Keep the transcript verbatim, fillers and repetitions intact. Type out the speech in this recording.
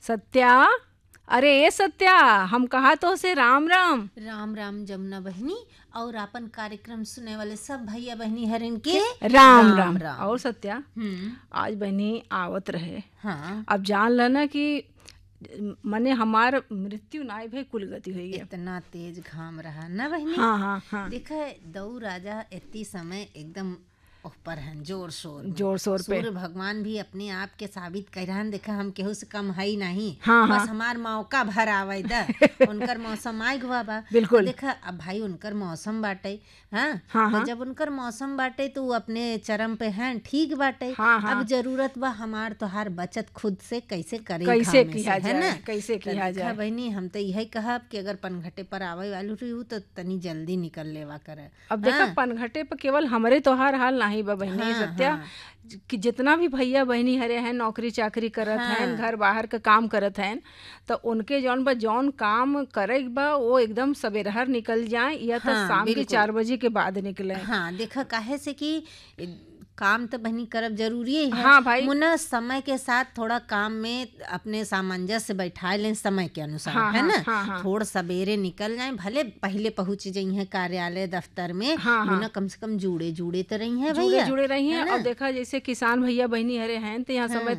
सत्या, अरे ए सत्या, हम कहा तो से राम राम। राम राम जमुना बहनी और अपन कार्यक्रम सुने वाले सब भैया बहनी हरिन के राम राम, राम, राम। और सत्या, हम्म आज बहनी आवत रहे। हाँ अब जान ल ना कि मने हमार मृत्यु नाई भई कुल गति हुई है। इतना तेज घाम रहा ना बहनी। हाँ हाँ हाँ, देखा दऊ राजा इतनी समय एकदम ऊपर हैं जोर शोर में। जोर शोर पे। सूर्य भगवान भी अपने आप के साबित कर रहा देखा हम केहू से कम है ही नहीं। हाँ, बस हाँ। हमार मौका भर आवे दा उनकर मौसम आए हुआ बा। बिल्कुल। देखा अब भाई उनकर मौसम बाटे। हाँ हाँ, तो हाँ। जब उनकर मौसम बाटे तो वो अपने चरम पे हैं ठीक बाटे। हाँ, हाँ। अब जरूरत बा हमार तोहार बचत खुद से कैसे करे कैसे घामे से, किया है जाए, ना। कैसे तो किया देखा जाए। बहनी हम तो यही कहब कि अगर पनघटे पर आवे वालू रही तो तनी जल्दी निकल लेवा करे। अब देखा हाँ। पनघटे पर केवल हमरे तोहार हाल नहीं बा बहनी। हाँ, सत्या, हाँ। कि जितना भी भैया बहनी हरे हैं नौकरी चाकरी करत हाँ। हैं, घर बाहर का काम करत हैं, तो उनके जौन बा जौन काम करे बा वो एकदम सवेरहर निकल जाए या तो हाँ, शाम के बिल्कुल। चार बजे के बाद निकले। हाँ देखा काहे से कि काम तो बहनी करब जरूरी है। हाँ भाई। मुना समय के साथ थोड़ा काम में अपने सामंजस्य बैठा लें समय के अनुसार, हाँ, है हाँ, ना। हाँ, हाँ। थोड़ा सवेरे निकल जाए, भले पहले पहुंच जाई हैं कार्यालय दफ्तर में। हाँ, हाँ। मुना कम से कम जुड़े जुड़े तो रही हैं जुड़े भैया, जुड़े रही हैं। है ना? और देखा जैसे किसान भैया बहनी हरे हैं तो यहाँ समय